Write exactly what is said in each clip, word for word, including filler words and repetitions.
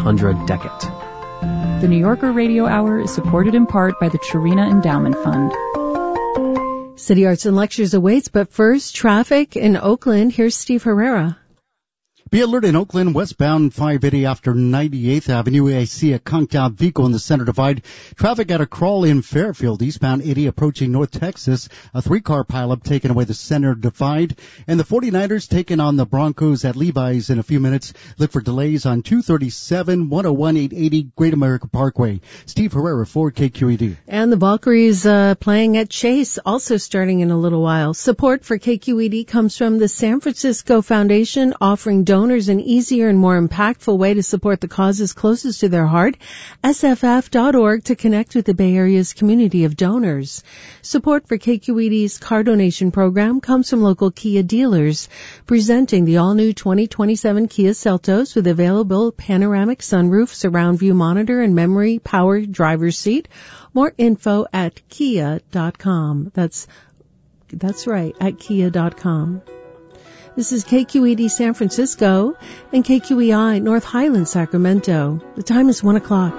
Alejandra Deckett. The New Yorker Radio Hour is supported in part by the Chirina Endowment Fund. City Arts and Lectures awaits, but first, traffic in Oakland. Here's Steve Herrera. Be alert in Oakland, westbound five eighty after ninety-eighth Avenue. I see a conked-out vehicle in the center divide. Traffic at a crawl in Fairfield, eastbound eighty approaching North Texas. A three-car pileup taking away the center divide. And the forty-niners taking on the Broncos at Levi's in a few minutes. Look for delays on two thirty-seven, one oh one, eight eighty Great America Parkway. Steve Herrera for K Q E D. And the Valkyries uh, playing at Chase, also starting in a little while. Support for K Q E D comes from the San Francisco Foundation, offering donors an easier and more impactful way to support the causes closest to their heart. S F F dot org to connect with the Bay Area's community of donors. Support for K Q E D's car donation program comes from local Kia dealers, presenting the all-new twenty twenty-seven Kia Seltos with available panoramic sunroof, surround view monitor, and memory power driver's seat. More info at kia dot com. That's, that's right, at kia dot com. This is K Q E D San Francisco and K Q E I North Highland, Sacramento. The time is one o'clock.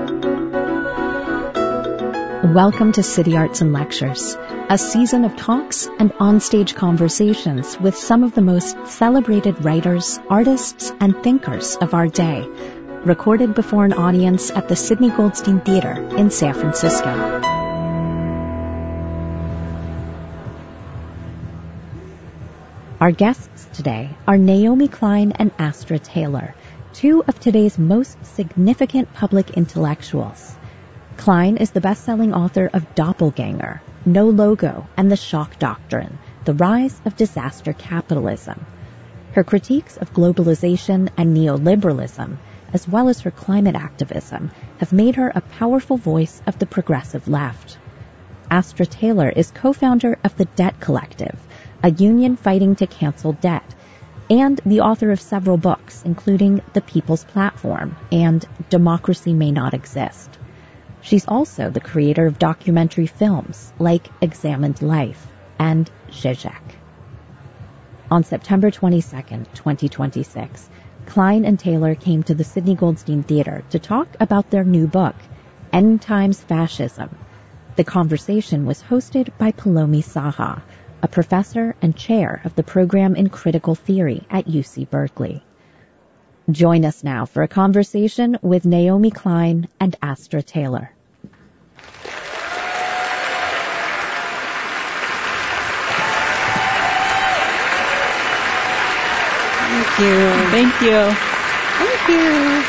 Welcome to City Arts and Lectures, a season of talks and onstage conversations with some of the most celebrated writers, artists, and thinkers of our day, recorded before an audience at the Sidney Goldstein Theater in San Francisco. Our guests today are Naomi Klein and Astra Taylor, two of today's most significant public intellectuals. Klein is the best-selling author of Doppelganger, No Logo, and The Shock Doctrine, The Rise of Disaster Capitalism. Her critiques of globalization and neoliberalism, as well as her climate activism, have made her a powerful voice of the progressive left. Astra Taylor is co-founder of the Debt Collective, a union fighting to cancel debt, and the author of several books, including The People's Platform and Democracy May Not Exist. She's also the creator of documentary films like Examined Life and Zizek. On September twenty-second, twenty twenty-six, Klein and Taylor came to the Sidney Goldstein Theater to talk about their new book, End Times Fascism. The conversation was hosted by Palomi Saha, a professor and chair of the program in critical theory at U C Berkeley. Join us now for a conversation with Naomi Klein and Astra Taylor. Thank you. Thank you. Thank you.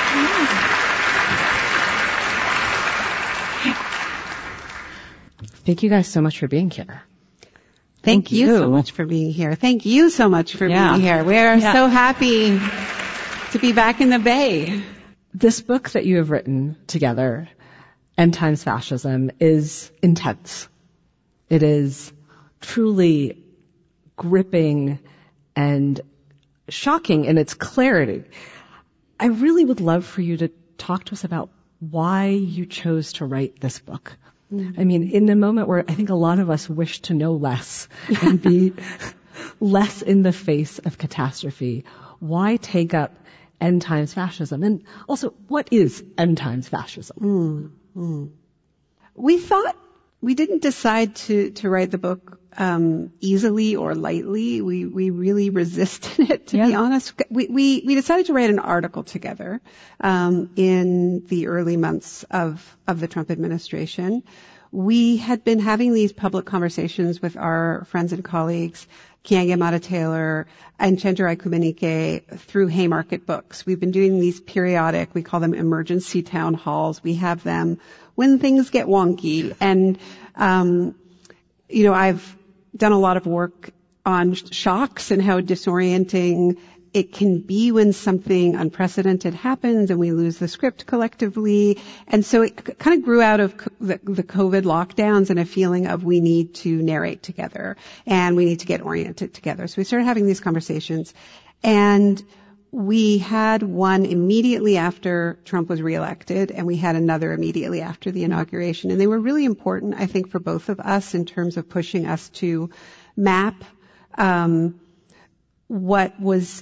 Thank you guys so much for being here. Thank, Thank you. you so much for being here. Thank you so much for yeah. being here. We are yeah. so happy to be back in the Bay. This book that you have written together, End Times Fascism, is intense. It is truly gripping and shocking in its clarity. I really would love for you to talk to us about why you chose to write this book. Mm-hmm. I mean, in a moment where I think a lot of us wish to know less and be less in the face of catastrophe, why take up End Times Fascism? And also, what is End Times Fascism? Mm-hmm. We thought, we didn't decide to, to write the book um, easily or lightly. We we really resisted it, to yeah. be honest. We, we we decided to write an article together um, in the early months of of the Trump administration. We had been having these public conversations with our friends and colleagues, Keeanga-Yamahtta Taylor and Chenjerai Kumanyika, through Haymarket Books. We've been doing these periodic, we call them emergency town halls. We have them when things get wonky. And, um, you know, I've done a lot of work on shocks and how disorienting it can be when something unprecedented happens and we lose the script collectively. And so it c- kind of grew out of co- the, the COVID lockdowns and a feeling of we need to narrate together and we need to get oriented together. So we started having these conversations, and we had one immediately after Trump was reelected, and we had another immediately after the inauguration. And they were really important, I think, for both of us in terms of pushing us to map um, what was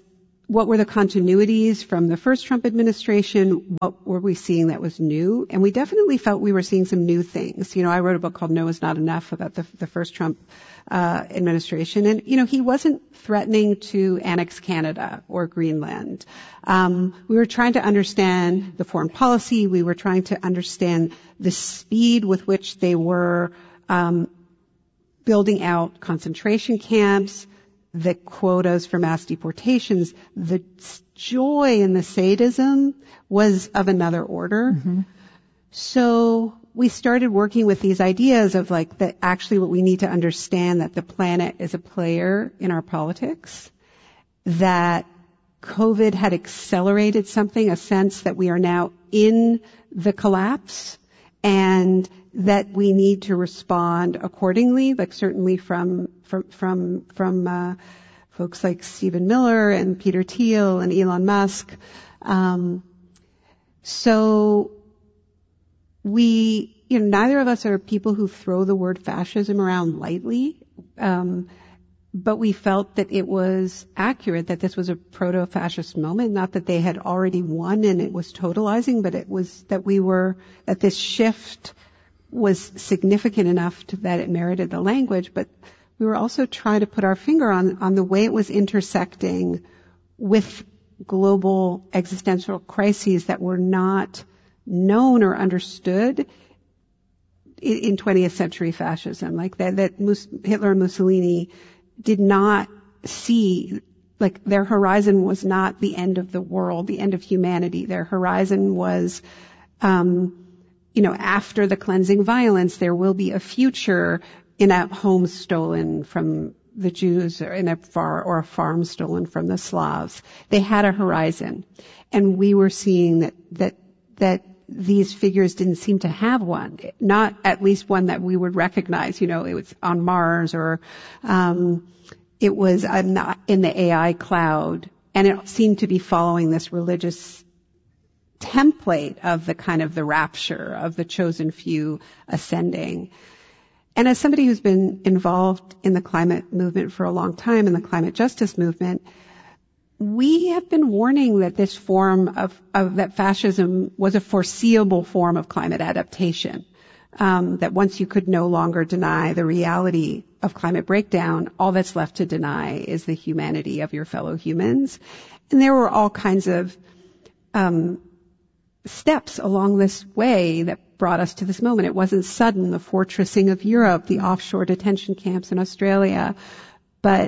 what were the continuities from the first Trump administration? What were we seeing that was new? And we definitely felt we were seeing some new things. You know, I wrote a book called No Is Not Enough about the, the first Trump uh, administration. And, you know, he wasn't threatening to annex Canada or Greenland. Um, we were trying to understand the foreign policy. We were trying to understand the speed with which they were um, building out concentration camps, the quotas for mass deportations. The joy and the sadism was of another order. Mm-hmm. So we started working with these ideas of like that actually what we need to understand, that the planet is a player in our politics, that COVID had accelerated something, a sense that we are now in the collapse, and that we need to respond accordingly, like certainly from from from from uh, folks like Stephen Miller and Peter Thiel and Elon Musk. Um, so we, you know, neither of us are people who throw the word fascism around lightly, um, but we felt that it was accurate, that this was a proto-fascist moment, not that they had already won and it was totalizing, but it was that we were, that this shift was significant enough to, that it merited the language, but we were also trying to put our finger on, on the way it was intersecting with global existential crises that were not known or understood in, in twentieth century fascism, like that, that Mus- Hitler and Mussolini did not see, like their horizon was not the end of the world, the end of humanity. Their horizon was, um, you know, after the cleansing violence, there will be a future in a home stolen from the Jews, or in a far, or a farm stolen from the Slavs. They had a horizon, and we were seeing that that that these figures didn't seem to have one, not at least one that we would recognize. You know, it was on Mars, or um, it was in the, in the A I cloud, and it seemed to be following this religious template of the kind of the rapture of the chosen few ascending. And as somebody who's been involved in the climate movement for a long time, in the climate justice movement, we have been warning that this form of, of that fascism was a foreseeable form of climate adaptation. Um, that once you could no longer deny the reality of climate breakdown, all that's left to deny is the humanity of your fellow humans. And there were all kinds of um, steps along this way that brought us to this moment. It wasn't sudden, the fortressing of Europe, the offshore detention camps in Australia, but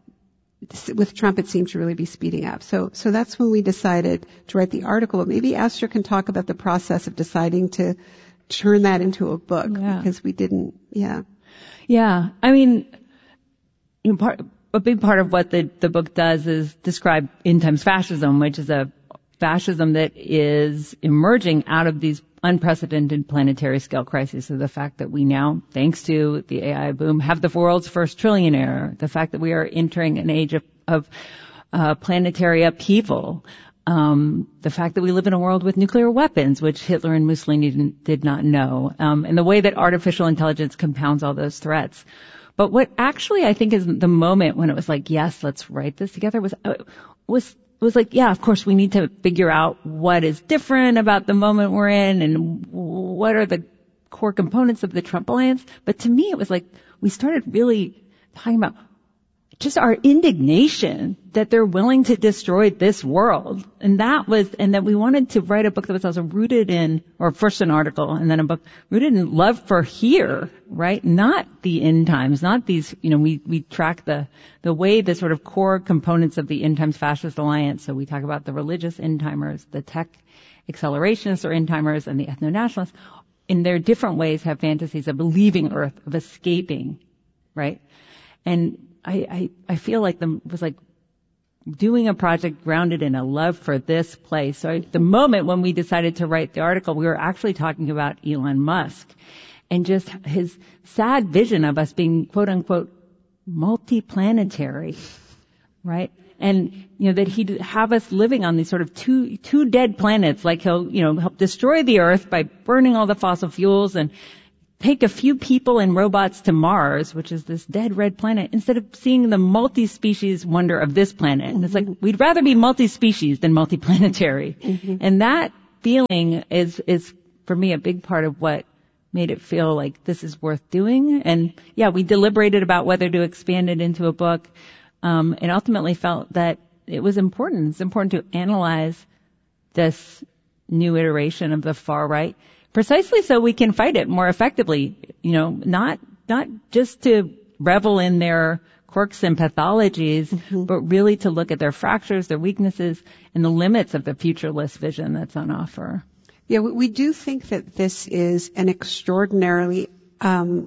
with Trump it seemed to really be speeding up. So, so that's when we decided to write the article. Maybe Esther can talk about the process of deciding to turn that into a book, yeah. because we didn't, yeah. Yeah. I mean, you know, part, a big part of what the, the book does is describe end times fascism, which is a fascism that is emerging out of these unprecedented planetary scale crises. So the fact that we now, thanks to the A I boom, have the world's first trillionaire, the fact that we are entering an age of, of uh, planetary upheaval, um, the fact that we live in a world with nuclear weapons, which Hitler and Mussolini didn't, did not know, um, and the way that artificial intelligence compounds all those threats. But what actually I think is the moment when it was like, yes, let's write this together was, uh, was It was like, yeah, of course, we need to figure out what is different about the moment we're in and what are the core components of the Trump alliance. But to me, it was like we started really talking about just our indignation that they're willing to destroy this world. And that was, and that we wanted to write a book that was also rooted in, or first an article and then a book rooted in love for here, right? Not the end times, not these, you know, we, we track the, the way the sort of core components of the end times fascist alliance. So we talk about the religious end timers, the tech accelerationists or end timers, and the ethno-nationalists in their different ways have fantasies of leaving Earth, of escaping, right? And I, I, I feel like the, was like doing a project grounded in a love for this place. So I, the moment when we decided to write the article, we were actually talking about Elon Musk and just his sad vision of us being quote unquote multiplanetary, right? And, you know, that he'd have us living on these sort of two, two dead planets, like he'll, you know, help destroy the Earth by burning all the fossil fuels and take a few people and robots to Mars, which is this dead red planet, instead of seeing the multi-species wonder of this planet. And it's like, we'd rather be multi-species than multi-planetary. Mm-hmm. And that feeling is, is for me a big part of what made it feel like this is worth doing. And yeah, we deliberated about whether to expand it into a book, um, and ultimately felt that it was important. It's important to analyze this new iteration of the far right, precisely so we can fight it more effectively. You know, not not just to revel in their quirks and pathologies, mm-hmm. but really to look at their fractures, their weaknesses, and the limits of the futureless vision that's on offer. Yeah, we do think that this is an extraordinarily um,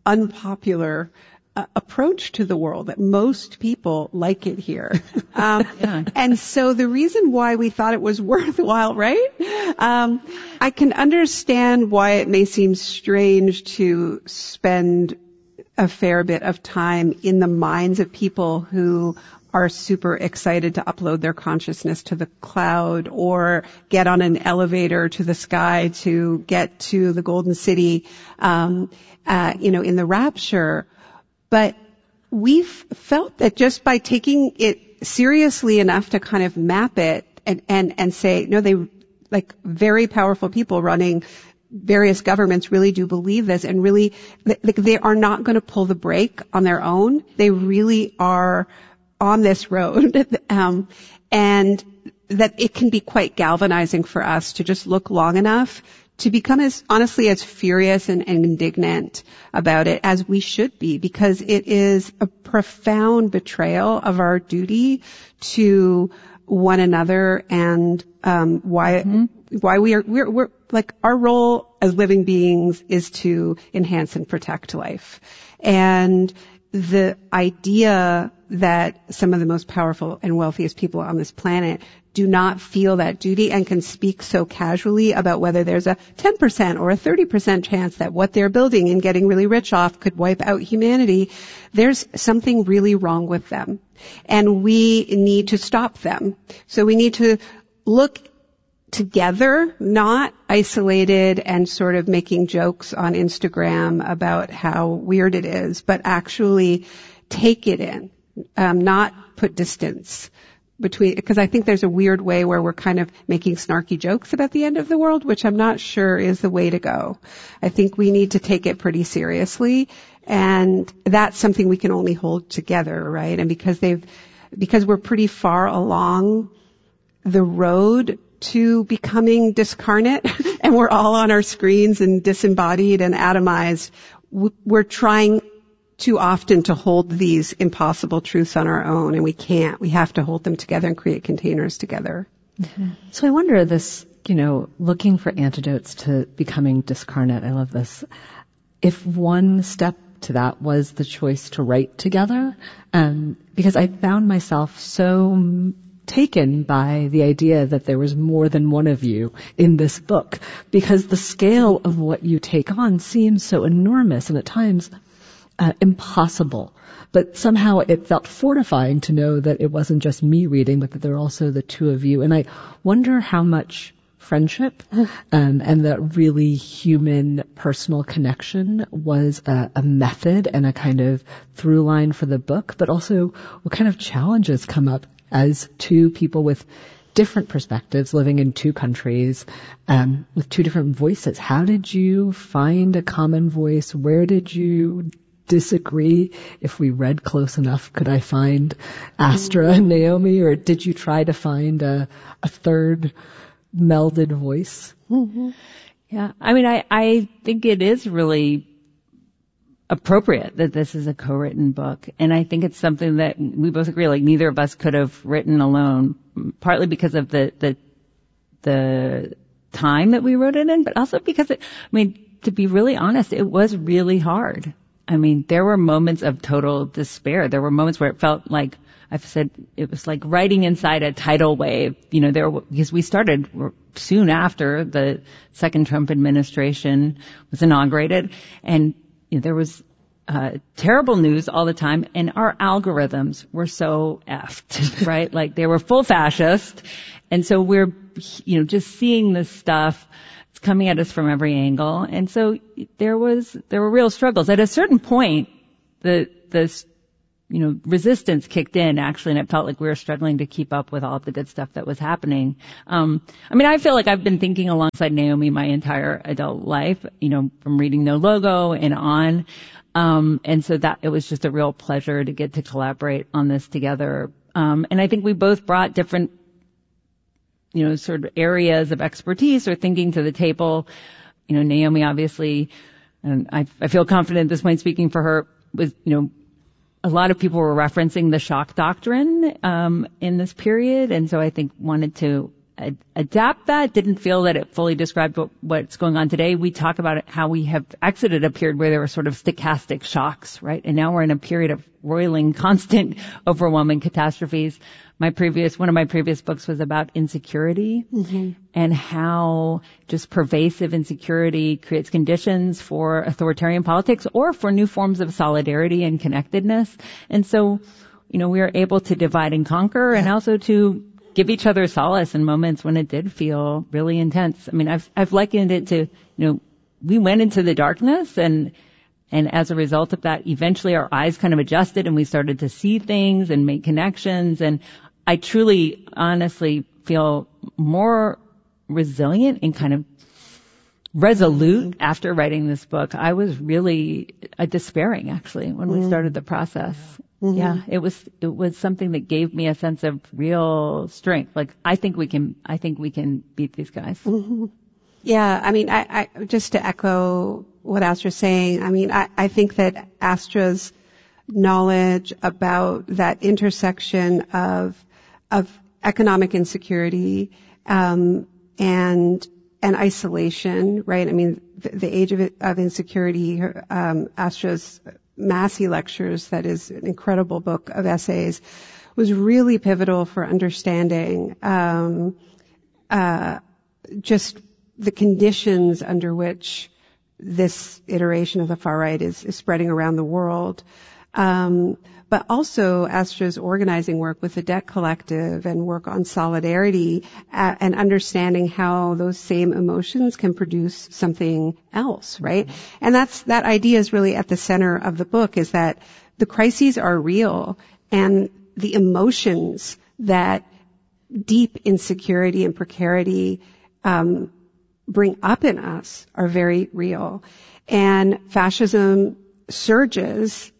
unpopular uh, approach to the world, that most people like it here. Um, yeah. And so the reason why we thought it was worthwhile, right? Um, I can understand why it may seem strange to spend a fair bit of time in the minds of people who are super excited to upload their consciousness to the cloud or get on an elevator to the sky to get to the golden city, um, uh, you know, in the rapture. But we've felt that just by taking it seriously enough to kind of map it and, and, and say, no, they, like very powerful people running various governments really do believe this and really, like they are not going to pull the brake on their own. They really are on this road, um, and that it can be quite galvanizing for us to just look long enough to become as honestly as furious and, and indignant about it as we should be, because it is a profound betrayal of our duty to one another and um, why mm-hmm. why we are we're, we're like our role as living beings is to enhance and protect life, and the idea that some of the most powerful and wealthiest people on this planet do not feel that duty and can speak so casually about whether there's a ten percent or a thirty percent chance that what they're building and getting really rich off could wipe out humanity, there's something really wrong with them. And we need to stop them. So we need to look together, not isolated and sort of making jokes on Instagram about how weird it is, but actually take it in, um, not put distance between, because I think there's a weird way where we're kind of making snarky jokes about the end of the world, which I'm not sure is the way to go. I think we need to take it pretty seriously, and that's something we can only hold together, right? And because they've, because we're pretty far along the road to becoming discarnate and we're all on our screens and disembodied and atomized, we're trying too often to hold these impossible truths on our own, and we can't. We have to hold them together and create containers together. Mm-hmm. So I wonder this, you know, looking for antidotes to becoming discarnate. I love this. If one step to that was the choice to write together, um, because I found myself so taken by the idea that there was more than one of you in this book, because the scale of what you take on seems so enormous and at times uh, impossible. But somehow it felt fortifying to know that it wasn't just me reading, but that there were also the two of you. And I wonder how much friendship um, and the really human personal connection was a, a method and a kind of through line for the book, but also what kind of challenges come up as two people with different perspectives living in two countries, um, with two different voices. How did you find a common voice? Where did you disagree? If we read close enough, could I find Astra and Naomi, or did you try to find a, a third melded voice? Mm-hmm. Yeah, I mean, I, I think it is really appropriate that this is a co-written book. And I think it's something that we both agree, like neither of us could have written alone, partly because of the, the, the time that we wrote it in, but also because it, I mean, to be really honest, it was really hard. I mean, there were moments of total despair. There were moments where it felt like, I've said, it was like writing inside a tidal wave. You know, there, because we started soon after the second Trump administration was inaugurated, and you know, there was uh, terrible news all the time, and our algorithms were so effed, right? Like they were full fascist. And so we're, you know, just seeing this stuff. It's coming at us from every angle. And so there was, there were real struggles. At a certain point, the, the, you know, resistance kicked in actually, and it felt like we were struggling to keep up with all of the good stuff that was happening. Um, I mean, I feel like I've been thinking alongside Naomi my entire adult life, you know, from reading No Logo and on. Um, and so that, it was just a real pleasure to get to collaborate on this together. Um, and I think we both brought different, you know, sort of areas of expertise or thinking to the table. You know, Naomi obviously, and I, I feel confident at this point speaking for her, was, you know, a lot of people were referencing the shock doctrine, um, in this period. And so I think wanted to ad- adapt that, didn't feel that it fully described what, what's going on today. We talk about it, how we have exited a period where there were sort of stochastic shocks, right? And now we're in a period of roiling, constant, overwhelming catastrophes. My previous, one of my previous books was about insecurity mm-hmm. and how just pervasive insecurity creates conditions for authoritarian politics or for new forms of solidarity and connectedness. And so, you know, we were able to divide and conquer and also to give each other solace in moments when it did feel really intense. I mean, I've, I've likened it to, you know, we went into the darkness and And as a result of that, eventually our eyes kind of adjusted and we started to see things and make connections. And I truly, honestly feel more resilient and kind of resolute after writing this book. I was really uh, despairing, actually, when we started the process. Mm-hmm. Yeah, it was, it was something that gave me a sense of real strength. Like, I think we can, I think we can beat these guys. Mm-hmm. Yeah, I mean, I, I, just to echo what Astra's saying, I mean, I, I think that Astra's knowledge about that intersection of, of economic insecurity, um, and, and isolation, right? I mean, the, the age of, of insecurity, um, Astra's Massey Lectures, that is an incredible book of essays, was really pivotal for understanding, um, uh, just the conditions under which this iteration of the far right is, is spreading around the world. Um, but also Astra's organizing work with the Debt Collective and work on solidarity uh, and understanding how those same emotions can produce something else, right? Mm-hmm. And that's, that idea is really at the center of the book, is that the crises are real and the emotions that deep insecurity and precarity, um, bring up in us are very real. And fascism surges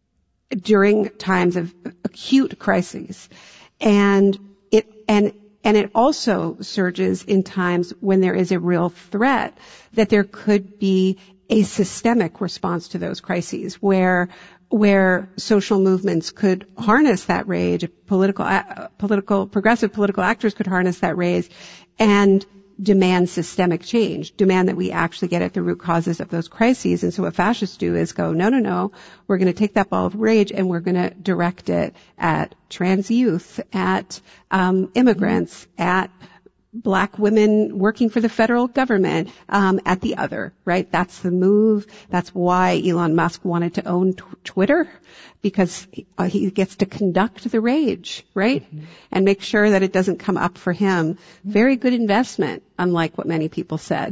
during times of acute crises. And it, and, and it also surges in times when there is a real threat that there could be a systemic response to those crises where, where social movements could harness that rage, political, uh, political, progressive political actors could harness that rage and demand systemic change, demand that we actually get at the root causes of those crises. And so what fascists do is go, no, no, no, we're going to take that ball of rage and we're going to direct it at trans youth, at um, immigrants, at black women working for the federal government, um, at the other, right? That's the move. That's why Elon Musk wanted to own t- Twitter, because he, uh, he gets to conduct the rage, right? Mm-hmm. And make sure that it doesn't come up for him. Very good investment, unlike what many people said.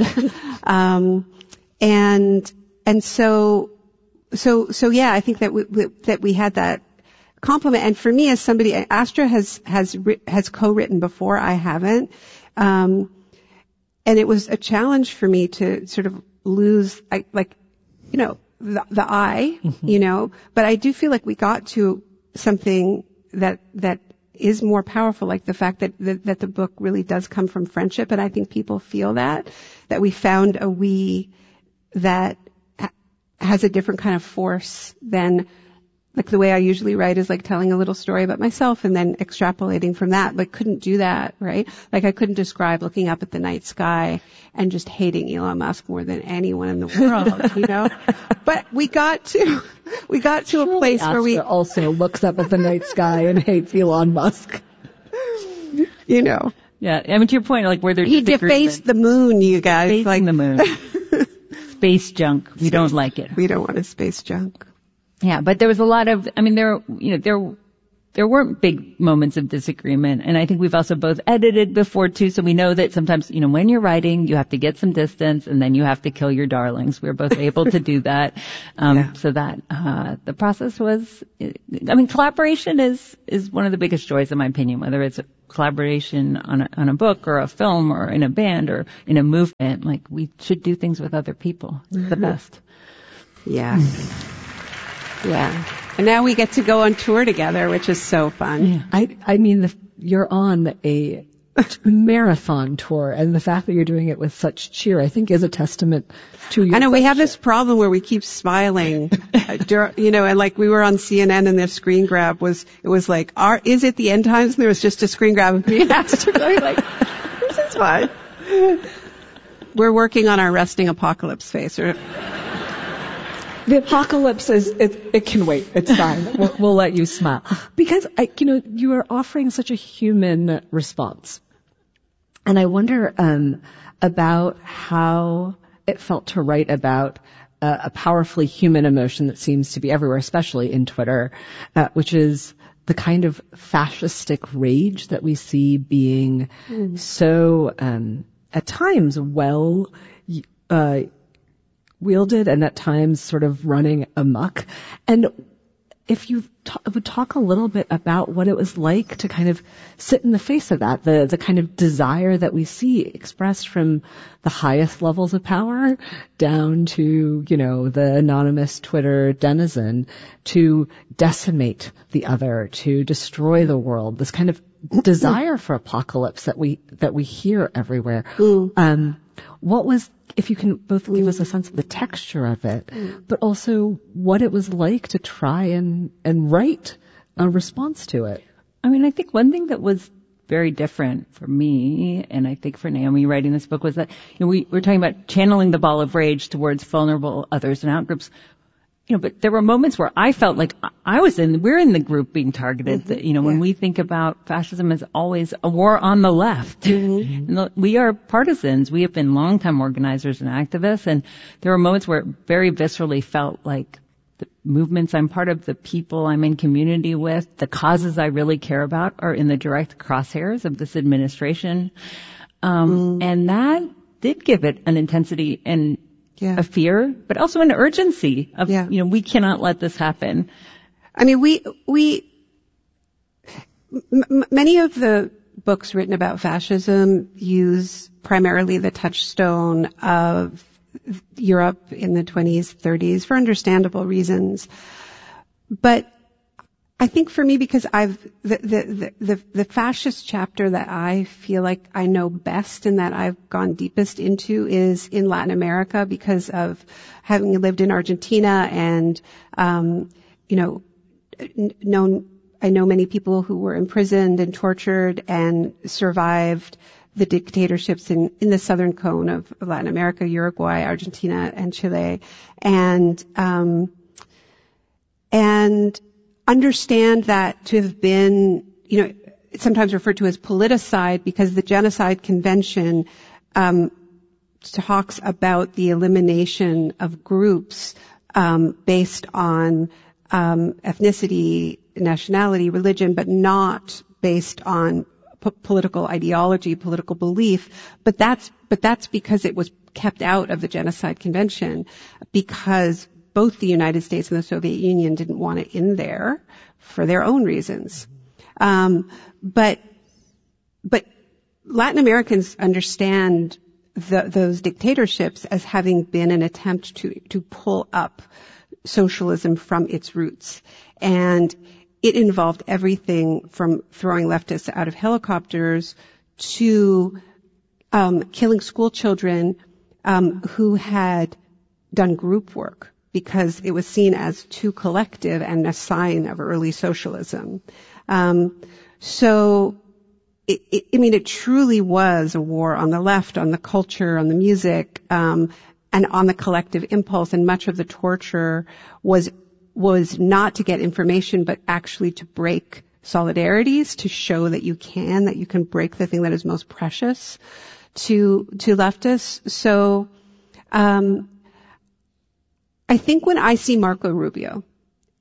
um, and, and so, so, so yeah, I think that we, we, that we had that compliment. And for me, as somebody, Astra has, has, has co-written before, I haven't. Um, and it was a challenge for me to sort of lose, I, like, you know, the, the I, mm-hmm. you know, but I do feel like we got to something that, that is more powerful, like the fact that, that, that the book really does come from friendship. And I think people feel that, that we found a we that ha- has a different kind of force than, like the way I usually write is like telling a little story about myself and then extrapolating from that, but couldn't do that, right? Like I couldn't describe looking up at the night sky and just hating Elon Musk more than anyone in the world, you know? But we got to, we got to Surely a place Astra where we also looks up at the night sky and hates Elon Musk. You know. Yeah, I mean to your point, like where there's he defaced the moon, you guys. Defacing like the moon. Space junk. We don't like it. We don't want a space junk. Yeah, but there was a lot of, I mean, there, you know, there, there weren't big moments of disagreement. And I think we've also both edited before too. So we know that sometimes, you know, when you're writing, you have to get some distance and then you have to kill your darlings. We were both able to do that. Um, yeah. so that, uh, the process was, I mean, collaboration is, is one of the biggest joys in my opinion, whether it's a collaboration on a, on a book or a film or in a band or in a movement. Like we should do things with other people. It's mm-hmm. the best. Yeah. Yeah. And now we get to go on tour together, which is so fun. Yeah. I, I mean, the, you're on a marathon tour, and the fact that you're doing it with such cheer, I think, is a testament to your. I know friendship. We have this problem where we keep smiling, you know, and like we were on C N N, and their screen grab was, it was like, are, is it the end times? And there was just a screen grab of me and Astrid going like, this is fun. We're working on our resting apocalypse face. Or, The apocalypse is, it, it can wait. It's fine. We'll, we'll let you smile. Because, I, you know, you are offering such a human response. And I wonder, um, about how it felt to write about uh, a powerfully human emotion that seems to be everywhere, especially in Twitter, uh, which is the kind of fascistic rage that we see being mm. so, um, at times well, uh, wielded and at times sort of running amok. And if you ta- would talk a little bit about what it was like to kind of sit in the face of that, the, the kind of desire that we see expressed from the highest levels of power down to, you know, the anonymous Twitter denizen to decimate the other, to destroy the world, this kind of desire for apocalypse that we, that we hear everywhere. Mm. Um, what was, if you can both give us a sense of the texture of it, mm. but also what it was like to try and, and write a response to it. I mean, I think one thing that was very different for me, and I think for Naomi writing this book, was that, you know, we were talking about channeling the ball of rage towards vulnerable others and outgroups. You know, but there were moments where I felt like I was in, we're in the group being targeted. Mm-hmm. That, you know, yeah. when we think about fascism as always a war on the left. Mm-hmm. And we are partisans. We have been longtime organizers and activists. And there were moments where it very viscerally felt like the movements I'm part of, the people I'm in community with, the causes I really care about are in the direct crosshairs of this administration. Um, mm. and that did give it an intensity and Yeah. a fear, but also an urgency of, yeah. you know, we cannot let this happen. I mean, we, we, m- many of the books written about fascism use primarily the touchstone of Europe in the twenties, thirties for understandable reasons. But I think for me, because I've, the, the, the, the fascist chapter that I feel like I know best and that I've gone deepest into is in Latin America because of having lived in Argentina and, um, you know, known, I know many people who were imprisoned and tortured and survived the dictatorships in, in the southern cone of Latin America, Uruguay, Argentina, and Chile. And, um, and, understand that to have been, you know, it's sometimes referred to as politicide because the Genocide Convention um, talks about the elimination of groups um, based on um, ethnicity, nationality, religion, but not based on p- political ideology, political belief. But that's but that's because it was kept out of the Genocide Convention because both the United States and the Soviet Union didn't want it in there for their own reasons. Um, but, but Latin Americans understand the, those dictatorships as having been an attempt to, to pull up socialism from its roots. And it involved everything from throwing leftists out of helicopters to, um, killing school children, um, who had done group work, because it was seen as too collective and a sign of early socialism. Um, so, it, it, I mean, it truly was a war on the left, on the culture, on the music, um, and on the collective impulse. And much of the torture was was not to get information, but actually to break solidarities, to show that you can, that you can break the thing that is most precious to to leftists. So. Um, I think when I see Marco Rubio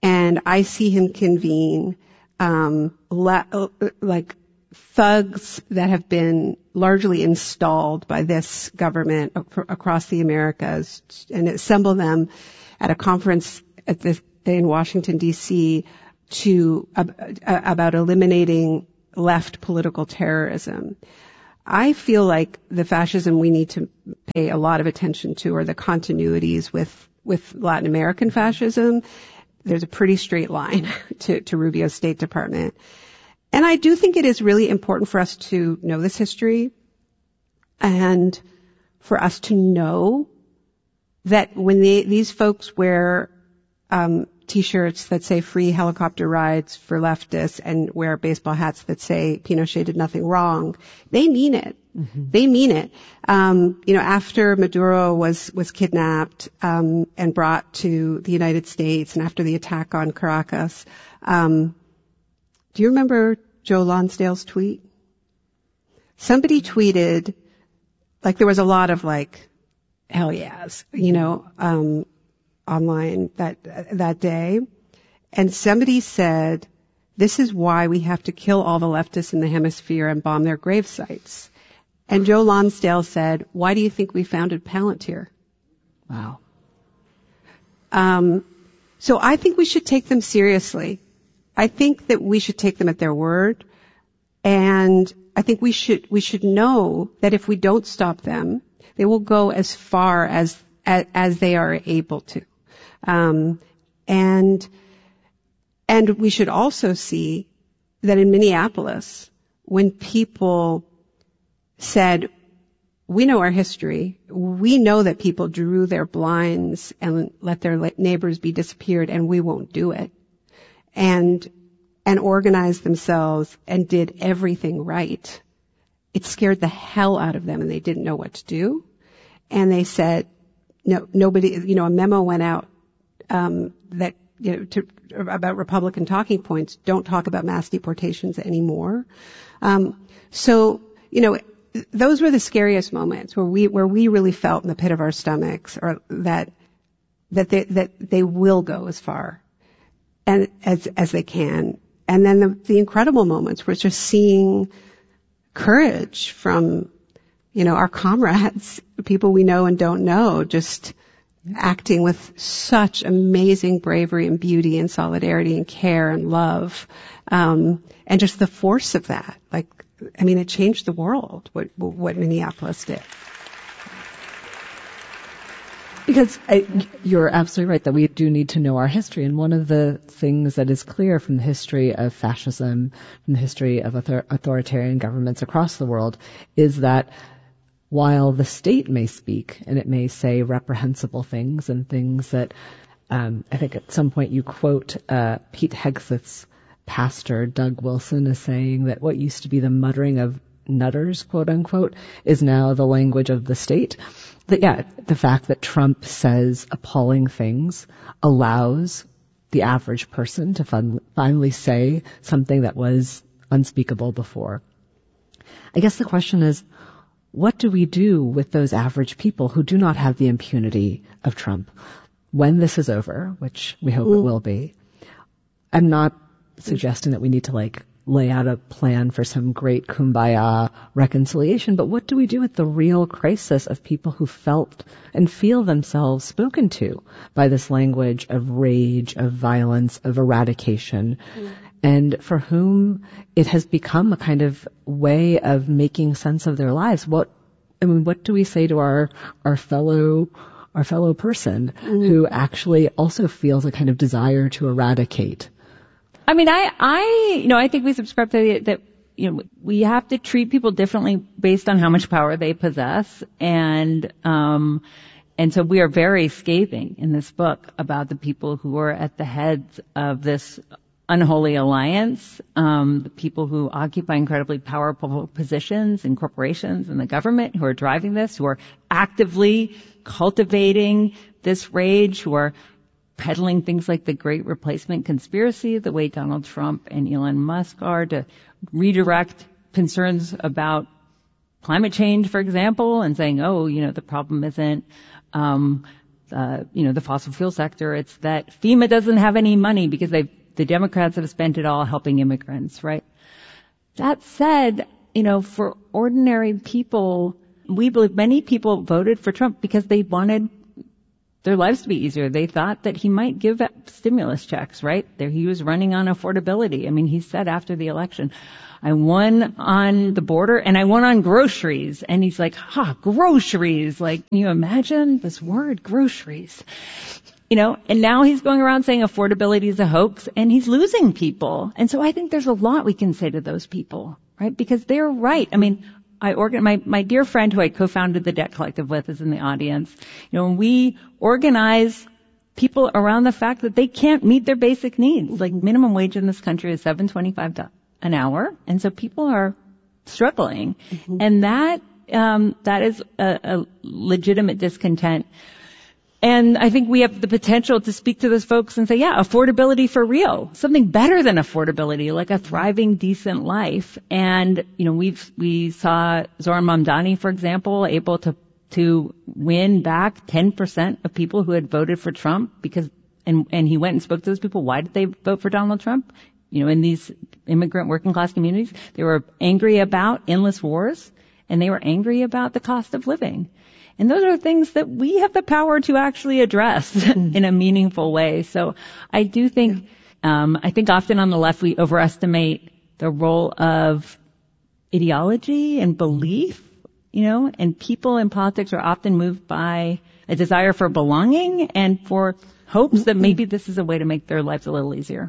and I see him convene um, la- like thugs that have been largely installed by this government across the Americas, and assemble them at a conference at the in Washington D C to uh, about eliminating left political terrorism. I feel like the fascism we need to pay a lot of attention to are the continuities with with Latin American fascism. There's a pretty straight line to, to Rubio's State Department. And I do think it is really important for us to know this history and for us to know that when they, these folks wear um, T-shirts that say free helicopter rides for leftists and wear baseball hats that say Pinochet did nothing wrong, they mean it. Mm-hmm. They mean it. Um, you know, after Maduro was, was kidnapped, um, and brought to the United States, and after the attack on Caracas, um, do you remember Joe Lonsdale's tweet? Somebody tweeted, like there was a lot of like, hell yes, you know, um, online that, that day. And somebody said, this is why we have to kill all the leftists in the hemisphere and bomb their grave sites. And Joe Lonsdale said, why do you think we founded Palantir? Wow. Um, so I think we should take them seriously. I think that we should take them at their word. And I think we should, we should know that if we don't stop them, they will go as far as, as, as they are able to. Um, and, and we should also see that in Minneapolis, when people said, we know our history, we know that people drew their blinds and let their neighbors be disappeared, and we won't do it. And, and organized themselves and did everything right. It scared the hell out of them, and they didn't know what to do. And they said, no, nobody, you know, a memo went out, um, that, you know, to, about Republican talking points, don't talk about mass deportations anymore. Um, so, you know, those were the scariest moments where we, where we really felt in the pit of our stomachs, or that, that they, that they will go as far and as, as they can. And then the, the incredible moments were just seeing courage from, you know, our comrades, people we know and don't know, just acting with such amazing bravery and beauty and solidarity and care and love. Um, and just the force of that, like, I mean, it changed the world, what, what Minneapolis did. Because I, you're absolutely right that we do need to know our history. And one of the things that is clear from the history of fascism, from the history of author- authoritarian governments across the world, is that while the state may speak and it may say reprehensible things and things that, um, I think at some point you quote uh, Pete Hegseth's pastor, Doug Wilson, as saying that what used to be the muttering of nutters, quote unquote, is now the language of the state. That, yeah, the fact that Trump says appalling things allows the average person to fun- finally say something that was unspeakable before. I guess the question is, what do we do with those average people who do not have the impunity of Trump when this is over, which we hope mm. it will be? I'm not suggesting that we need to like lay out a plan for some great kumbaya reconciliation, but what do we do with the real crisis of people who felt and feel themselves spoken to by this language of rage, of violence, of eradication, mm. and for whom it has become a kind of way of making sense of their lives? What, I mean, what do we say to our, our fellow our fellow person mm. who actually also feels a kind of desire to eradicate? I mean, I, I, you know, I think we subscribe to the, that, you know, we have to treat people differently based on how much power they possess. And, um, and so we are very scathing in this book about the people who are at the heads of this unholy alliance, um, the people who occupy incredibly powerful positions in corporations and the government who are driving this, who are actively cultivating this rage, who are peddling things like the Great Replacement conspiracy, the way Donald Trump and Elon Musk are, to redirect concerns about climate change, for example, and saying, oh, you know, the problem isn't um uh, you know, the fossil fuel sector. It's that FEMA doesn't have any money because they the Democrats have spent it all helping immigrants, right? That said, you know, for ordinary people, we believe many people voted for Trump because they wanted their lives to be easier. They thought that he might give stimulus checks, right? There he was running on affordability. I mean, he said after the election, I won on the border and I won on groceries. And he's like, ha, groceries. Like, can you imagine this word, groceries? You know, and now he's going around saying affordability is a hoax and he's losing people. And so I think there's a lot we can say to those people, right? Because they're right. I mean, I organ, my, my dear friend who I co-founded the Debt Collective with is in the audience. You know, we organize people around the fact that they can't meet their basic needs. Like minimum wage in this country is seven twenty-five an hour. And so people are struggling. Mm-hmm. And that, um, that is a, a legitimate discontent. And I think we have the potential to speak to those folks and say, yeah, affordability for real, something better than affordability, like a thriving, decent life. And, you know, we've, we saw Zohran Mamdani, for example, able to, to win back ten percent of people who had voted for Trump because, and, and he went and spoke to those people. Why did they vote for Donald Trump? You know, in these immigrant working class communities, they were angry about endless wars and they were angry about the cost of living. And those are things that we have the power to actually address in a meaningful way. So I do think, um, I think often on the left we overestimate the role of ideology and belief, you know, and people in politics are often moved by a desire for belonging and for hopes that maybe this is a way to make their lives a little easier.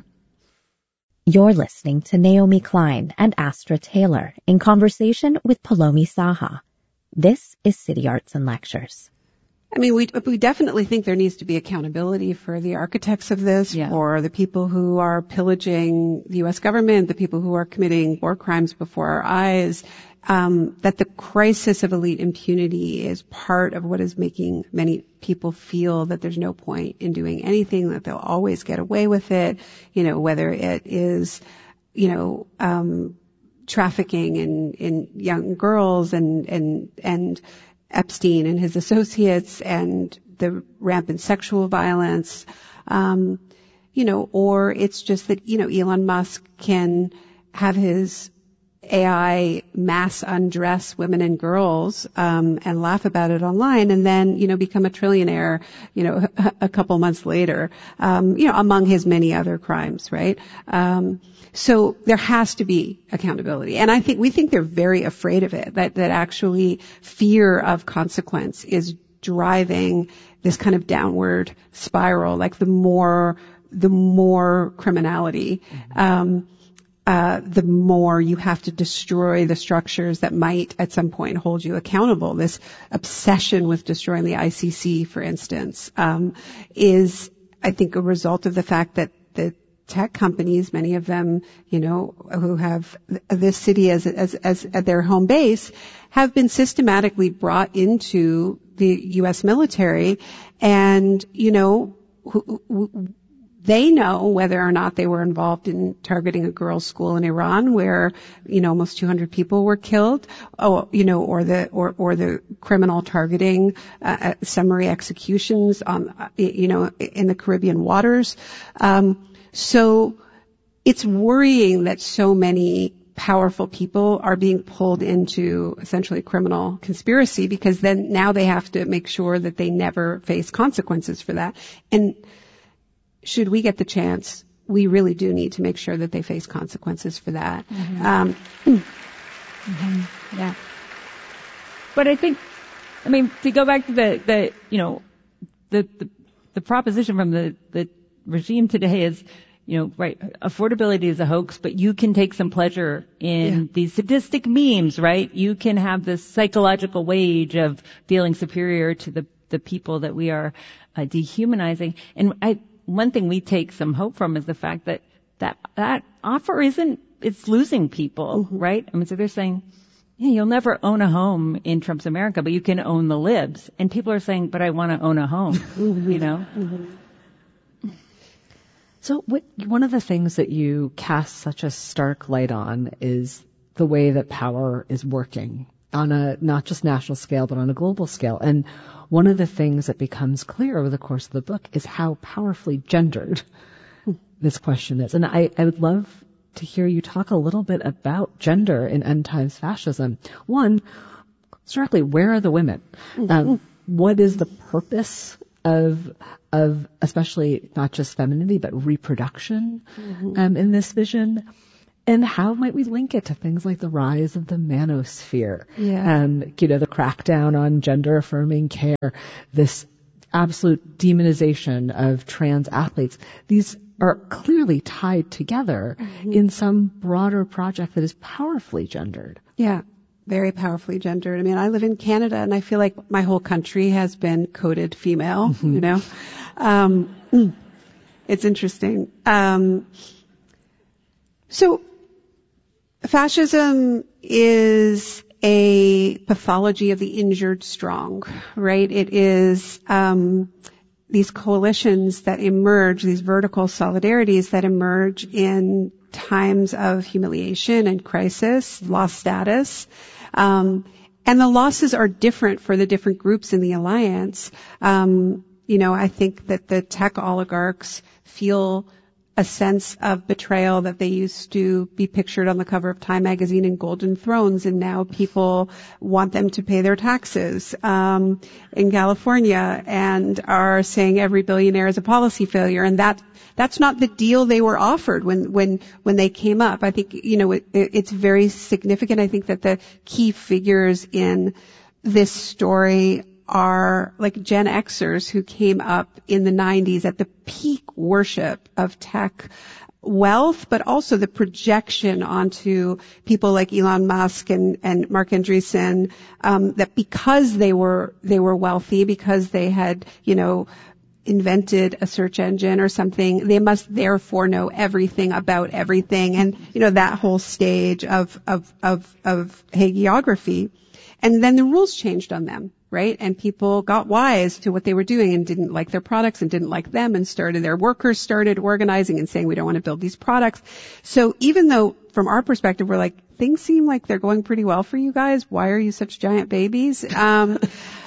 You're listening to Naomi Klein and Astra Taylor in conversation with Palomi Saha. This is City Arts and Lectures. I mean, we we definitely think there needs to be accountability for the architects of this, yeah. for the people who are pillaging the U S government, the people who are committing war crimes before our eyes, um, that the crisis of elite impunity is part of what is making many people feel that there's no point in doing anything, that they'll always get away with it, you know, whether it is, you know, um, trafficking in, in young girls and, and, and Epstein and his associates and the rampant sexual violence, um, you know, or it's just that, you know, Elon Musk can have his A I mass undress women and girls, um, and laugh about it online and then, you know, become a trillionaire, you know, a couple months later, um, you know, among his many other crimes, right? Um, So there has to be accountability. And I think, we think they're very afraid of it, that, that actually fear of consequence is driving this kind of downward spiral, like the more, the more criminality, mm-hmm. um, uh, the more you have to destroy the structures that might at some point hold you accountable. This obsession with destroying the I C C, for instance, um, is, I think, a result of the fact that the tech companies, many of them, you know, who have this city as, as, as at their home base, have been systematically brought into the U S military and, you know, who, who, they know whether or not they were involved in targeting a girls' school in Iran where, you know, almost two hundred people were killed, oh, you know, or the, or, or the criminal targeting, uh, summary executions on, uh, you know, in the Caribbean waters. Um, so it's worrying that so many powerful people are being pulled into essentially criminal conspiracy because then now they have to make sure that they never face consequences for that. And should we get the chance, we really do need to make sure that they face consequences for that. Mm-hmm. Um, mm-hmm. Yeah. But I think, I mean, to go back to the, the you know, the, the, the proposition from the, the regime today is, you know, right, affordability is a hoax, but you can take some pleasure in yeah. these sadistic memes, right? You can have this psychological wage of feeling superior to the, the people that we are uh, dehumanizing. And I, one thing we take some hope from is the fact that that, that offer isn't, it's losing people, mm-hmm. right? I mean, so they're saying, yeah, you'll never own a home in Trump's America, but you can own the libs. And people are saying, but I want to own a home, you know? Mm-hmm. So what, one of the things that you cast such a stark light on is the way that power is working on a not just national scale, but on a global scale. And one of the things that becomes clear over the course of the book is how powerfully gendered this question is. And I, I would love to hear you talk a little bit about gender in End Times Fascism. One, starkly, where are the women? Mm-hmm. Um, what is the purpose of of especially not just femininity, but reproduction mm-hmm. um, in this vision? And how might we link it to things like the rise of the manosphere? Yeah. Um, you know, the crackdown on gender affirming care, this absolute demonization of trans athletes. These are clearly tied together mm-hmm. in some broader project that is powerfully gendered. Yeah. Very powerfully gendered. I mean, I live in Canada and I feel like my whole country has been coded female, mm-hmm. you know. Um, it's interesting. Um, so fascism is a pathology of the injured strong, right? It is, um, these coalitions that emerge, these vertical solidarities that emerge in times of humiliation and crisis, lost status. Um, and the losses are different for the different groups in the alliance. Um, you know, I think that the tech oligarchs feel a sense of betrayal that they used to be pictured on the cover of Time magazine in golden thrones, and now people want them to pay their taxes um, in California and are saying every billionaire is a policy failure, and that that's not the deal they were offered when when when they came up. I think you know it, it's very significant. I think that the key figures in this story are like Gen Xers who came up in the nineties at the peak worship of tech wealth, but also the projection onto people like Elon Musk and, and Mark Andreessen, um, that because they were, they were wealthy, because they had, you know, invented a search engine or something, they must therefore know everything about everything. And, you know, that whole stage of, of, of, of hagiography. And then the rules changed on them. Right? And people got wise to what they were doing and didn't like their products and didn't like them and started, their workers started organizing and saying, we don't want to build these products. So even though from our perspective, we're like, things seem like they're going pretty well for you guys. Why are you such giant babies? Um,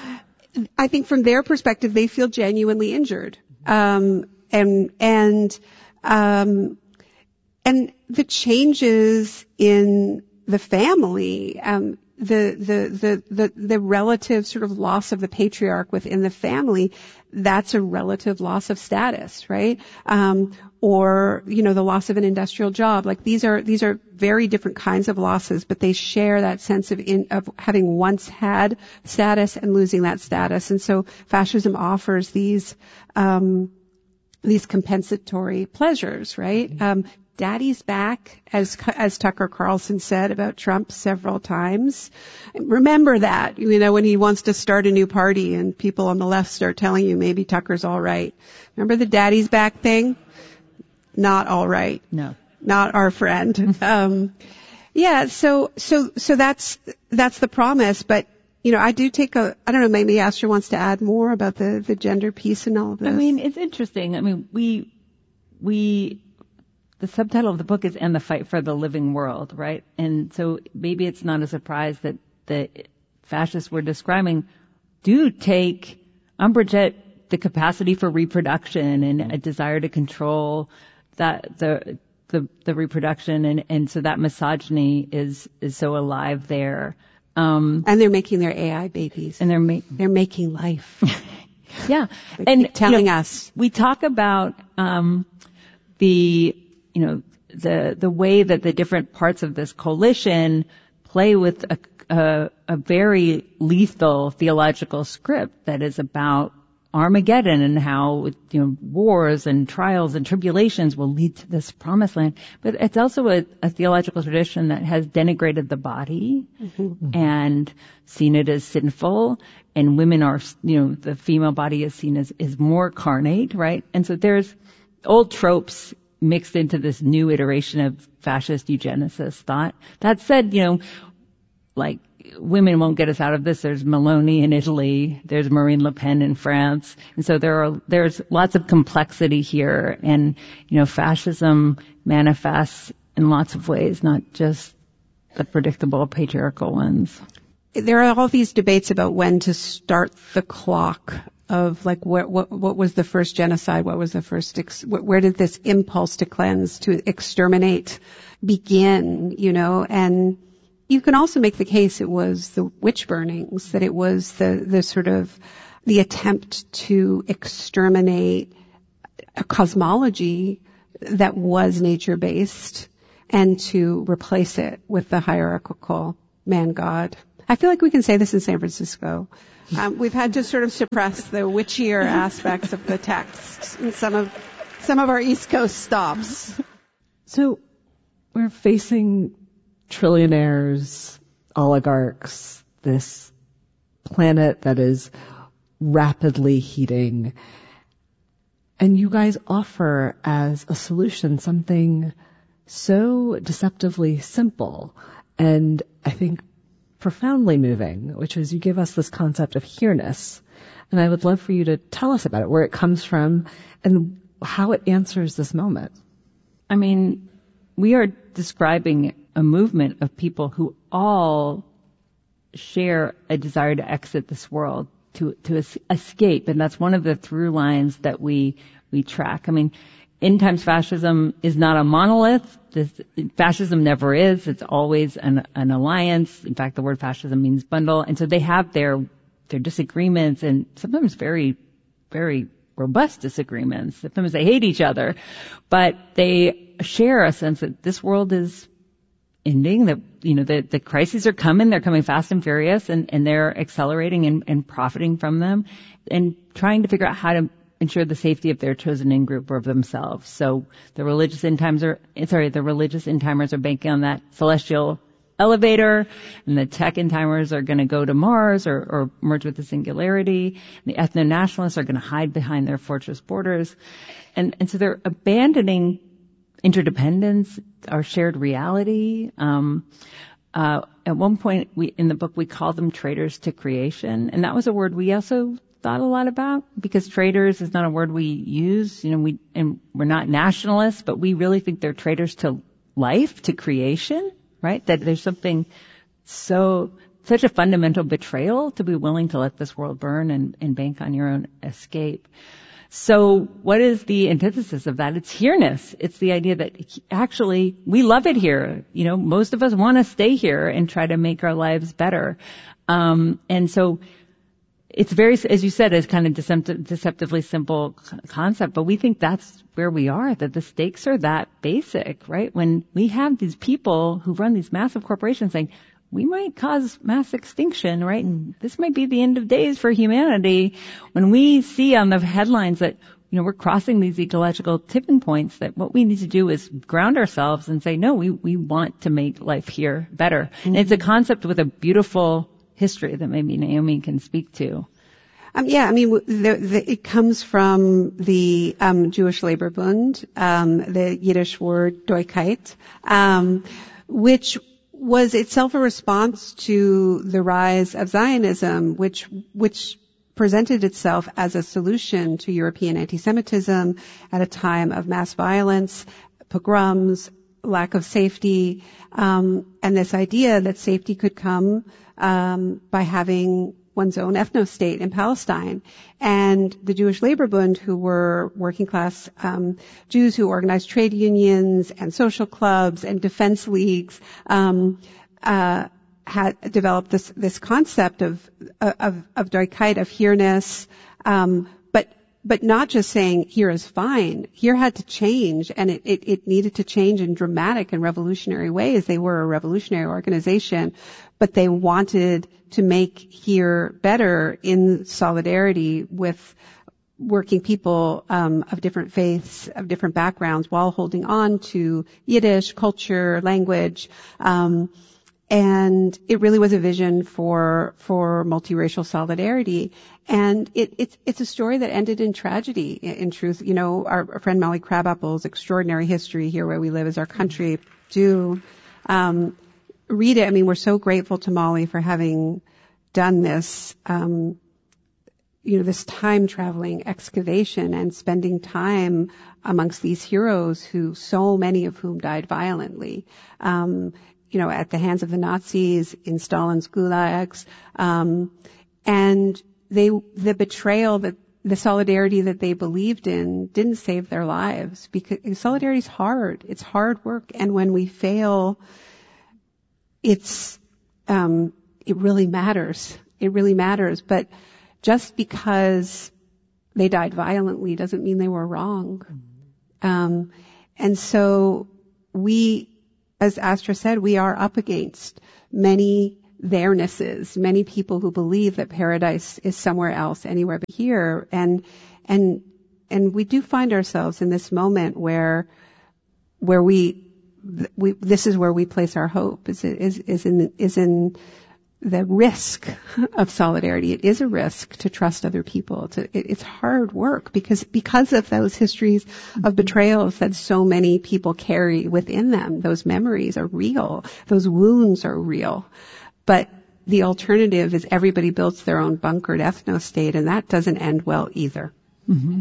I think from their perspective, they feel genuinely injured. Um, and, and, um, and the changes in the family, um, The, the, the, the, the relative sort of loss of the patriarch within the family, that's a relative loss of status, right? Um, or, you know, the loss of an industrial job. Like these are, these are very different kinds of losses, but they share that sense of in, of having once had status and losing that status. And so fascism offers these, um, these compensatory pleasures, right? Um, Daddy's back, as as Tucker Carlson said about Trump several times. Remember that, you know, when he wants to start a new party and people on the left start telling you maybe Tucker's all right. Remember the Daddy's back thing? Not all right. No. Not our friend. um, yeah, so so so that's that's the promise. But you know, I do take a. I don't know. Maybe Astra wants to add more about the the gender piece and all of this. I mean, it's interesting. I mean, we we. The subtitle of the book is "And the Fight for the Living World," right? And so maybe it's not a surprise that the fascists we're describing do take umbrage at the capacity for reproduction and a desire to control that the the, the reproduction, and, and so that misogyny is is so alive there. Um, and they're making their A I babies, and they're ma- they're making life. Yeah, they and keep telling you know, us we talk about um, the. you know, the, the way that the different parts of this coalition play with a, a, a very lethal theological script that is about Armageddon and how, you know, wars and trials and tribulations will lead to this promised land. But it's also a, a theological tradition that has denigrated the body mm-hmm. and seen it as sinful, and women are, you know, the female body is seen as, is more carnate, right? And so there's old tropes mixed into this new iteration of fascist eugenicist thought. That said, you know, like, women won't get us out of this. There's Meloni in Italy. There's Marine Le Pen in France. And so there are, there's lots of complexity here. And, you know, fascism manifests in lots of ways, not just the predictable patriarchal ones. there are all these debates about when to start the clock of like what what what was the first genocide, what was the first ex, where did this impulse to cleanse, to exterminate begin, you know? And you can also make the case it was the witch burnings, that it was the the sort of the attempt to exterminate a cosmology that was nature based and to replace it with the hierarchical man god. I feel like we can say this in San Francisco. Um, we've had to sort of suppress the witchier aspects of the text in some of some of our East Coast stops. So we're facing trillionaires, oligarchs, this planet that is rapidly heating. And you guys offer as a solution something so deceptively simple and I think profoundly moving, which is you give us this concept of here-ness. And I would love for you to tell us about it, where it comes from and how it answers this moment. I mean, we are describing a movement of people who all share a desire to exit this world, to, to es- escape. And that's one of the through lines that we, we track. I mean, end times fascism is not a monolith. This, fascism never is. It's always an, an alliance. In fact, the word fascism means bundle. And so they have their, their disagreements and sometimes very, very robust disagreements. Sometimes they hate each other, but they share a sense that this world is ending, that, you know, the, the crises are coming. They're coming fast and furious and, and they're accelerating and, and profiting from them and trying to figure out how to ensure the safety of their chosen in group or of themselves. So the religious end times are, sorry, the religious end timers are banking on that celestial elevator, and the tech end timers are going to go to Mars or, or merge with the singularity. And the ethno-nationalists are going to hide behind their fortress borders. And, and so they're abandoning interdependence, our shared reality. Um, uh, at one point we, in the book, we called them traitors to creation. And that was a word we also thought a lot about, because traitors is not a word we use. You know, we, and we're not nationalists, but we really think they're traitors to life, to creation, right? That there's something so, such a fundamental betrayal to be willing to let this world burn and, and bank on your own escape. So what is the antithesis of that? It's here-ness. It's the idea that actually we love it here. You know, most of us want to stay here and try to make our lives better. Um, and so it's very, as you said, it's kind of deceptive, deceptively simple concept, but we think that's where we are, that the stakes are that basic, right? When we have these people who run these massive corporations saying, we might cause mass extinction, right? And this might be the end of days for humanity. When we see on the headlines that, you know, we're crossing these ecological tipping points, that what we need to do is ground ourselves and say, no, we, we want to make life here better. Mm-hmm. And it's a concept with a beautiful history that maybe Naomi can speak to. Um, yeah, I mean, the, the, it comes from the um, Jewish Labor Bund, um, the Yiddish word Doikait, um, which was itself a response to the rise of Zionism, which which presented itself as a solution to European anti-Semitism at a time of mass violence, pogroms, lack of safety, um, and this idea that safety could come um, by having one's own ethno-state in Palestine. And the Jewish Labor Bund, who were working class um, Jews who organized trade unions and social clubs and defense leagues, um, uh, had developed this this concept of of of Doikait, of here-ness, um, but but not just saying here is fine. Here had to change, and it, it, it needed to change in dramatic and revolutionary ways. They were a revolutionary organization, but they wanted to make here better in solidarity with working people um, of different faiths, of different backgrounds, while holding on to Yiddish culture, language. Um, and it really was a vision for for multiracial solidarity. And it, it's it's a story that ended in tragedy. In, in truth, you know, our, our friend Molly Crabapple's Extraordinary History, Here Where We Live Is Our Country, do um, read it. I mean, we're so grateful to Molly for having done this, um, you know, this time traveling excavation and spending time amongst these heroes who, so many of whom died violently. Um, you know, at the hands of the Nazis, in Stalin's gulags, um, and they, the betrayal that, the solidarity that they believed in didn't save their lives, because solidarity is hard. It's hard work. And when we fail, it's, um, it really matters. It really matters. But just because they died violently doesn't mean they were wrong. Um, and so we, as Astra said, we are up against many theirnesses, many people who believe that paradise is somewhere else, anywhere but here. And, and, and we do find ourselves in this moment where, where we, we, this is where we place our hope, is, is, is in, is in the risk of solidarity. It is a risk to trust other people. It's, a, it, it's hard work because, because of those histories of betrayals that so many people carry within them. Those memories are real. Those wounds are real. But the alternative is everybody builds their own bunkered ethno-state, and that doesn't end well either. Mm-hmm.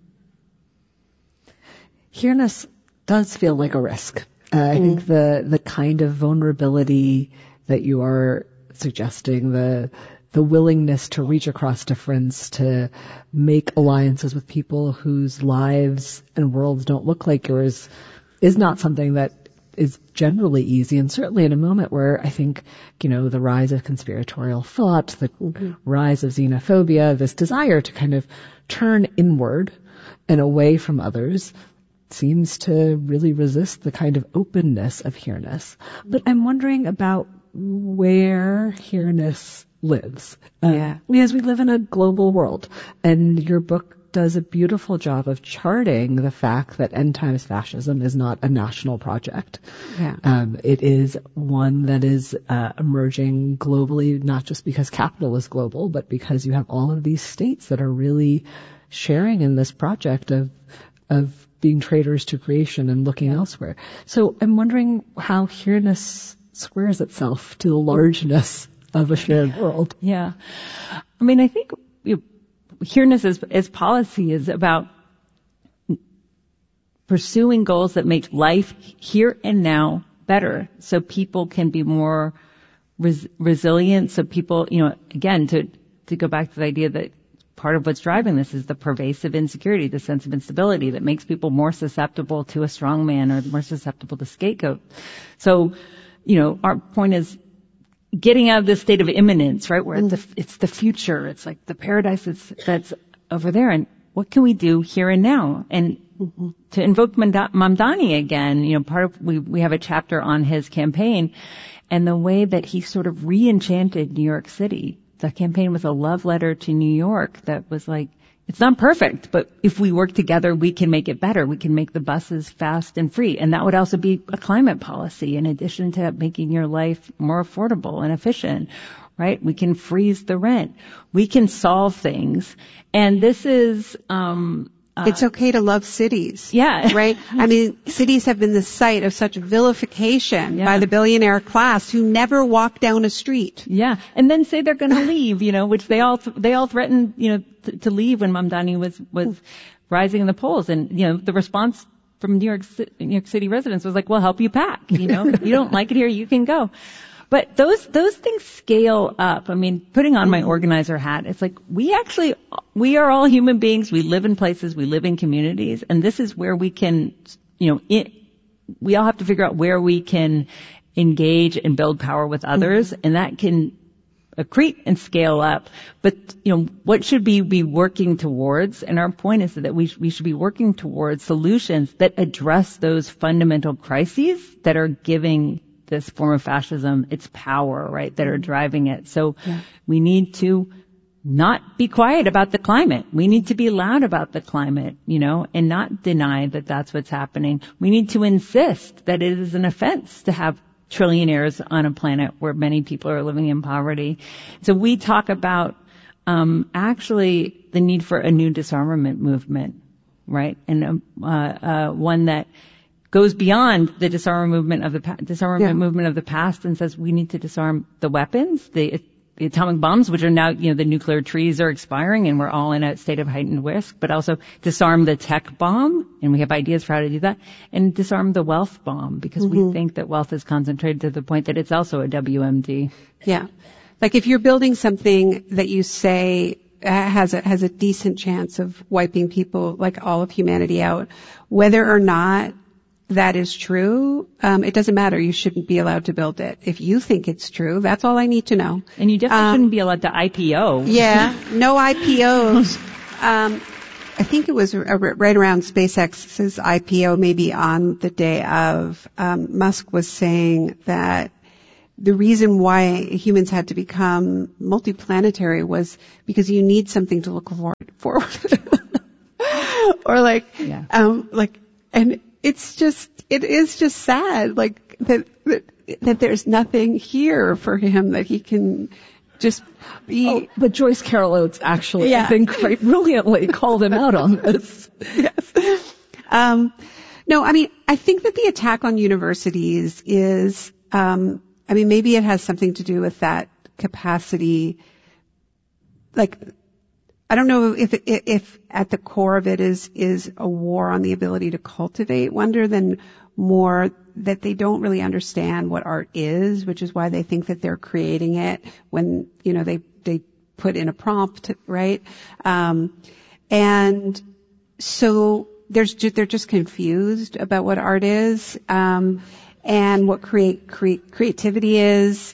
Here-ness does feel like a risk. Uh, I mm. think the the kind of vulnerability that you are suggesting, the the willingness to reach across difference, to make alliances with people whose lives and worlds don't look like yours, is not something that is generally easy, and certainly in a moment where I think, you know, the rise of conspiratorial thought, the mm-hmm. rise of xenophobia, this desire to kind of turn inward and away from others seems to really resist the kind of openness of here-ness. But I'm wondering about where here-ness lives. Yeah. Um, as we live in a global world, and your book does a beautiful job of charting the fact that end times fascism is not a national project. Yeah. Um, it is one that is uh, emerging globally, not just because capital is global, but because you have all of these states that are really sharing in this project of of being traitors to creation and looking elsewhere. So I'm wondering how here-ness squares itself to the largeness of a shared world. Yeah. I mean, I think you know, here-ness as, as policy is about pursuing goals that make life here and now better, so people can be more res- resilient, so people, you know, again, to, to go back to the idea that part of what's driving this is the pervasive insecurity, the sense of instability that makes people more susceptible to a strong man or more susceptible to scapegoat. So, you know, our point is getting out of this state of imminence, right, where it's the, it's the future. It's like the paradise that's, that's over there. And what can we do here and now? And mm-hmm. to invoke Mamdani again, you know, part of, we, we have a chapter on his campaign and the way that he sort of re-enchanted New York City. The campaign was a love letter to New York that was like, it's not perfect, but if we work together, we can make it better. We can make the buses fast and free. And that would also be a climate policy in addition to making your life more affordable and efficient, right? We can freeze the rent. We can solve things. And this is, um, uh, it's okay to love cities. Yeah. Right? I mean, cities have been the site of such vilification yeah. by the billionaire class who never walk down a street. Yeah. And then say they're going to leave, you know, which they all, th- they all threatened, you know, th- to leave when Mamdani was, was rising in the polls. And, you know, the response from New York, New York City residents was like, well, help you pack, you know, you don't like it here, you can go. But those, those things scale up. I mean, putting on my organizer hat, it's like we actually, we are all human beings. We live in places, we live in communities, and this is where we can, you know, it, we all have to figure out where we can engage and build power with others, mm-hmm. and that can accrete and scale up. But, you know, what should we be working towards? And our point is that we, we should be working towards solutions that address those fundamental crises that are giving this form of fascism its power, right, that are driving it. So yeah. we need to not be quiet about the climate. We need to be loud about the climate, you know, and not deny that that's what's happening. We need to insist that it is an offense to have trillionaires on a planet where many people are living in poverty. So we talk about um actually the need for a new disarmament movement, right, and uh, uh one that goes beyond the disarmament movement of the pa- disarmament yeah. movement of the past and says we need to disarm the weapons, the the atomic bombs, which are now, you know, the nuclear treaties are expiring and we're all in a state of heightened risk, but also disarm the tech bomb, and we have ideas for how to do that, and disarm the wealth bomb, because mm-hmm. we think that wealth is concentrated to the point that it's also a W M D. Yeah. Like if you're building something that you say has a, has a decent chance of wiping people, like all of humanity out, whether or not that is true, um, it doesn't matter. You shouldn't be allowed to build it. If you think it's true, that's all I need to know. And you definitely um, shouldn't be allowed to I P O. Yeah, no I P Os. um, I think it was right around SpaceX's I P O, maybe on the day of, um, Musk was saying that the reason why humans had to become multiplanetary was because you need something to look forward, forward. or like, yeah. um, like, and it's just, it is just sad, like, that, that, that there's nothing here for him that he can just be. Oh, but Joyce Carol Oates actually, yeah. I think, quite brilliantly called him out on this. Yes. Um, no, I mean, I think that the attack on universities is, um, I mean, maybe it has something to do with that capacity, like, I don't know if, if at the core of it is, is a war on the ability to cultivate wonder, than more that they don't really understand what art is, which is why they think that they're creating it when, you know, they, they put in a prompt, right? Um, and so there's just, they're just confused about what art is, um, and what create, create, creativity is.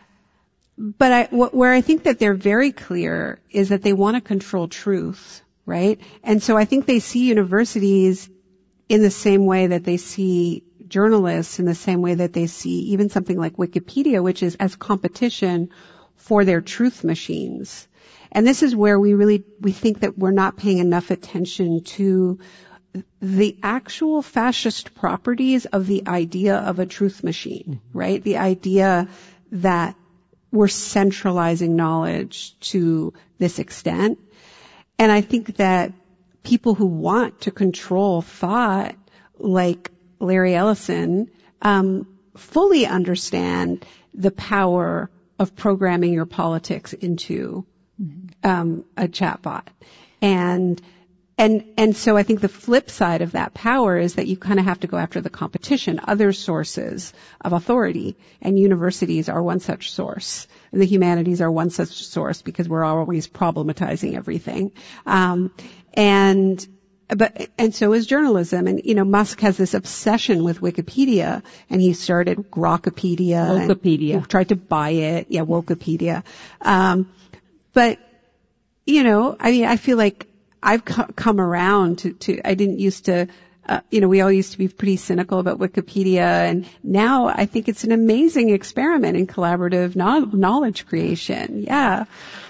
But I, wh- where I think that they're very clear is that they want to control truth, right? And so I think they see universities in the same way that they see journalists, in the same way that they see even something like Wikipedia, which is as competition for their truth machines. And this is where we really, we think that we're not paying enough attention to the actual fascist properties of the idea of a truth machine, right? The idea that we're centralizing knowledge to this extent. And I think that people who want to control thought, like Larry Ellison, um, fully understand the power of programming your politics into um, a chatbot. And And, and so I think the flip side of that power is that you kind of have to go after the competition, other sources of authority, and universities are one such source, and the humanities are one such source, because we're always problematizing everything. Um, and, but, and so is journalism. And, you know, Musk has this obsession with Wikipedia, and he started Grokpedia. Wokepedia. And tried to buy it. Yeah, Wokepedia. Um, but, you know, I mean, I feel like I've come around to, to, I didn't used to, uh, you know, we all used to be pretty cynical about Wikipedia, and now I think it's an amazing experiment in collaborative knowledge creation. Yeah.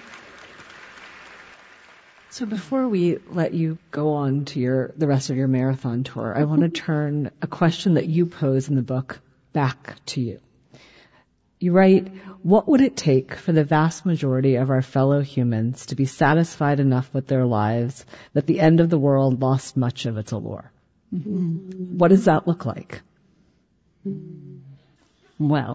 So before we let you go on to your, the rest of your marathon tour, I want to turn a question that you pose in the book back to you. You write, what would it take for the vast majority of our fellow humans to be satisfied enough with their lives that the end of the world lost much of its allure? Mm-hmm. What does that look like? Well,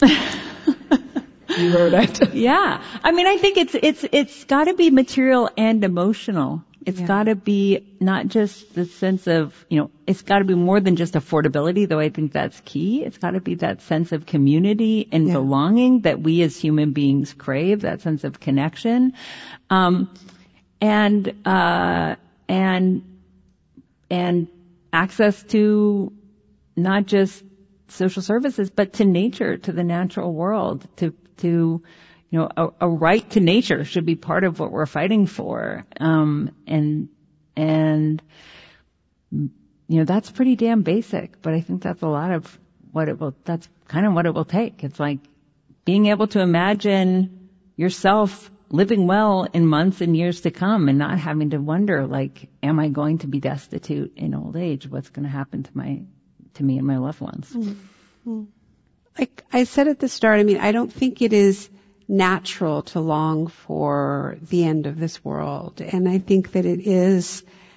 you wrote it. Yeah. I mean, I think it's, it's, it's gotta be material and emotional. It's yeah. gotta be not just the sense of, you know, it's gotta be more than just affordability, though I think that's key. It's gotta be that sense of community and yeah. belonging that we as human beings crave, that sense of connection. Um, and, uh, and, and access to not just social services, but to nature, to the natural world, to, to, you know, a, a right to nature should be part of what we're fighting for. Um, and, and, you know, that's pretty damn basic, but I think that's a lot of what it will, that's kind of what it will take. It's like being able to imagine yourself living well in months and years to come and not having to wonder, like, am I going to be destitute in old age? What's going to happen to my, to me and my loved ones? Mm-hmm. Like I said at the start, I mean, I don't think it is natural to long for the end of this world. And I think that it is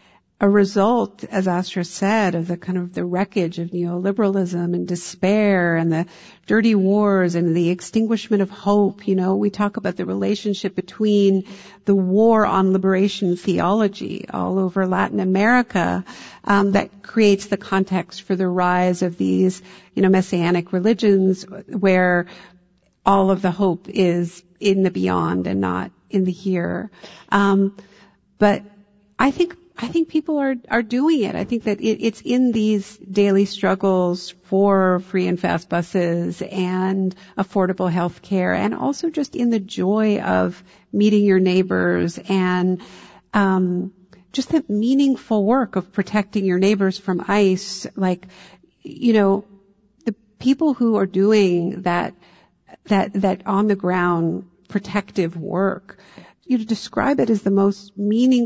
a result, as Astra said, of the kind of the wreckage of neoliberalism and despair and the dirty wars and the extinguishment of hope. You know, we talk about the relationship between the war on liberation theology all over Latin America, um, that creates the context for the rise of these, you know, messianic religions where all of the hope is in the beyond and not in the here. Um, but I think I think people are, are doing it. I think that it, it's in these daily struggles for free and fast buses and affordable health care, and also just in the joy of meeting your neighbors and um, just the meaningful work of protecting your neighbors from ICE. Like, you know, the people who are doing that that that on the ground protective work, you describe it as the most meaningful